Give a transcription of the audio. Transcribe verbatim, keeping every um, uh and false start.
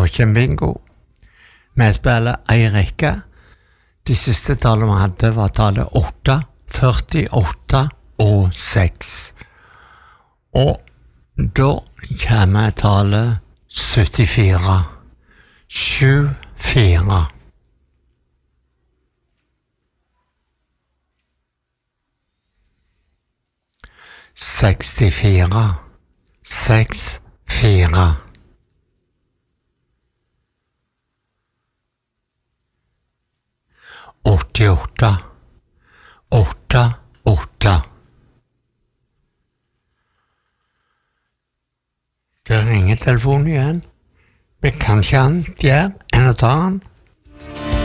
kjøkkenbingo. Vi spiller ei rekke. De siste tallet vi hadde var tallet åtte, førtiåtte og seks. Og da kommer tallet syttifire. Sju, fire. Sekstifire. Seks, fire. åttiåtte, åtte, åtte. Det ringer telefonen igjen. Vi kan ikke annet gjøre enn å ta den.